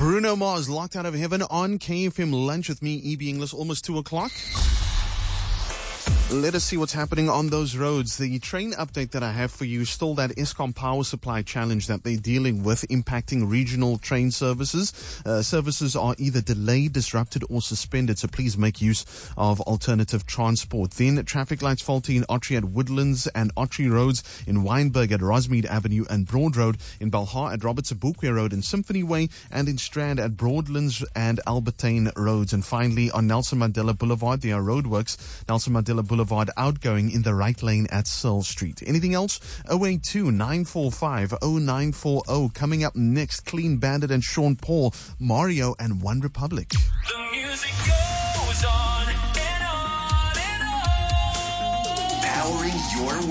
Bruno Mars, Locked Out of Heaven on KFM Lunch with me, EB English, almost 2 o'clock. Let us see what's happening on those roads. The train update that I have for you is still that Eskom power supply challenge that they're dealing with, impacting regional train services. Services are either delayed, disrupted, or suspended, so please make use of alternative transport. Then traffic lights faulty in Ottery at Woodlands and Ottery Roads, in Wynberg at Rosmead Avenue and Broad Road, in Belhar at Robert Sobukwe Road and Symphony Way, and in Strand at Broadlands and Albertine Roads. And finally, on Nelson Mandela Boulevard, there are roadworks. Nelson Mandela Boulevard outgoing in the right lane at Searle Street. Anything else? 082-945-0940. Coming up next, Clean Bandit and Sean Paul, Mario and One Republic. The music goes on and on and on. Powering your